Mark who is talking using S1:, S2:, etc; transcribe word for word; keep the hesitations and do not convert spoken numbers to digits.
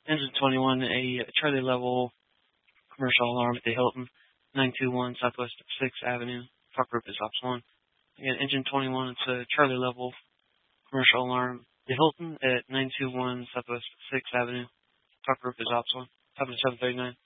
S1: Engine twenty-one, a Charlie level commercial alarm at the Hilton, nine two one Southwest sixth Avenue. Truck group is Ops one. Again, Engine twenty-one, it's a Charlie level commercial alarm. The Hilton at nine two one Southwest sixth Avenue. Truck group is Ops one. seven seven thirty-nine.